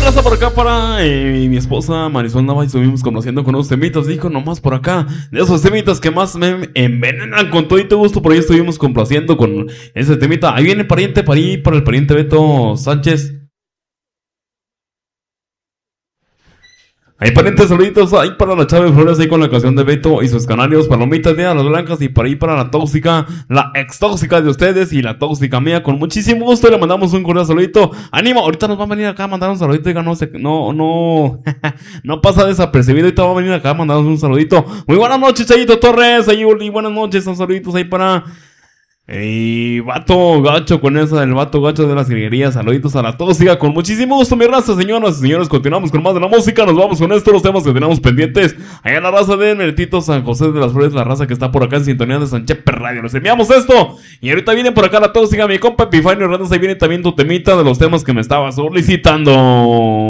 raza por acá para mi esposa Marisol Nava y estuvimos conociendo con unos temitas, dijo nomás por acá, de esos temitas que más me envenenan con todo y te gusto, por ahí estuvimos complaciendo con ese temita. Ahí viene pariente para ahí, para el pariente Beto Sánchez. Hay parientes saluditos ahí para la Chávez Flores ahí con la canción de Beto y sus canarios, palomitas de las blancas y para ahí para la tóxica, la ex tóxica de ustedes y la tóxica mía, con muchísimo gusto le mandamos un cordial saludito. Ánimo, ahorita nos va a venir acá a mandar un saludito, diga, no pasa desapercibido, ahorita va a venir acá a mandarnos un saludito. Muy buenas noches, Chayito Torres, ahí buenas noches, son saluditos ahí para... Ey, vato gacho con esa del vato gacho de las jilguerías. Saluditos a la tóxica con muchísimo gusto, mi raza, señoras y señores. Continuamos con más de la música. Nos vamos con estos los temas que tenemos pendientes. Allá la raza de Meritito San José de las Flores, la raza que está por acá en sintonía de San Chepe Radio. Les enviamos esto. Y ahorita viene por acá la tóxica, mi compa Epifanio Hernández. Ahí viene también tu temita de los temas que me estaba solicitando.